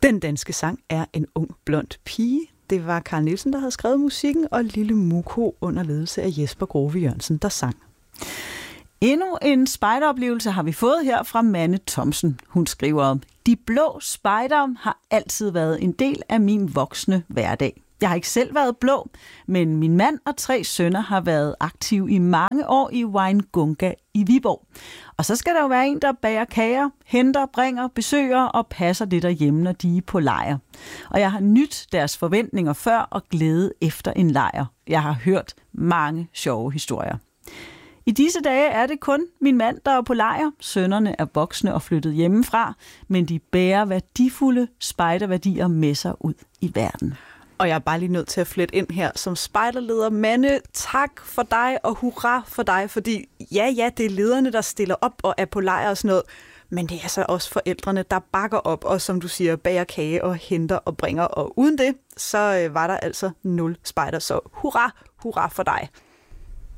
Den danske sang er en ung, blond pige. Det var Carl Nielsen, der havde skrevet musikken, og Lille Muko under ledelse af Jesper Grove Jørgensen, der sang. Endnu en spejderoplevelse har vi fået her fra Manne Thomsen. Hun skriver: De blå spejdere har altid været en del af min voksne hverdag. Jeg har ikke selv været blå, men min mand og 3 sønner har været aktive i mange år i Wine-Gunga i Viborg. Og så skal der jo være en, der bager kager, henter, bringer, besøger og passer det derhjemme, når de er på lejr. Og jeg har nydt deres forventninger før og glæde efter en lejr. Jeg har hørt mange sjove historier. I disse dage er det kun min mand, der er på lejr. Sønnerne er voksne og flyttet hjemmefra, men de bærer værdifulde spejderværdier med sig ud i verden. Og jeg er bare lige nødt til at flette ind her som spejderleder. Manne, tak for dig og hurra for dig, fordi ja, det er lederne, der stiller op og er på lejr og sådan noget, men det er så også forældrene, der bakker op og, som du siger, bager kage og henter og bringer, og uden det, så var der altså 0 spejder, så hurra for dig.